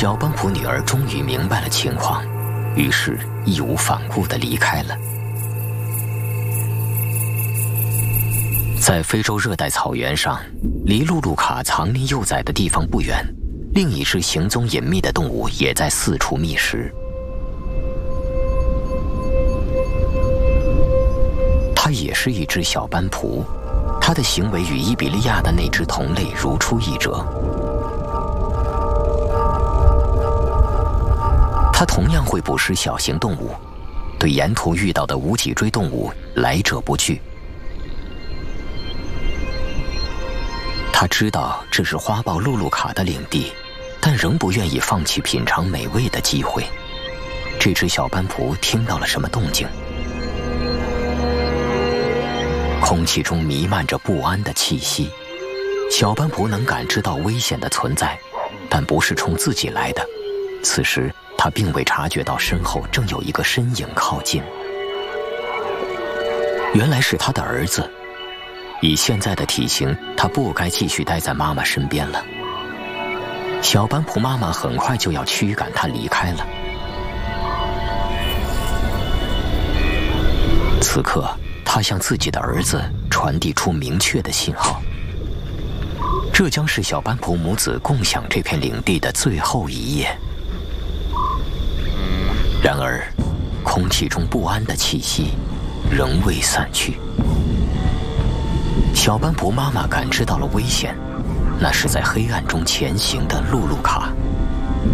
小邦普女儿终于明白了情况，于是义无反顾地离开了。在非洲热带草原上，离露露卡藏匿幼崽的地方不远，另一只行踪隐秘的动物也在四处觅食。它也是一只小斑蒲，它的行为与伊比利亚的那只同类如出一辙。它同样会捕食小型动物，对沿途遇到的无脊椎动物来者不拒。他知道这是花豹露露卡的领地，但仍不愿意放弃品尝美味的机会。这只小斑蒲听到了什么动静？空气中弥漫着不安的气息，小斑蒲能感知到危险的存在，但不是冲自己来的。此时他并未察觉到身后正有一个身影靠近，原来是他的儿子。以现在的体型，他不该继续待在妈妈身边了。小斑蒲妈妈很快就要驱赶他离开了。此刻，他向自己的儿子传递出明确的信号，这将是小斑蒲母子共享这片领地的最后一夜。然而，空气中不安的气息仍未散去。小斑蒲妈妈感知到了危险，那是在黑暗中前行的露露卡。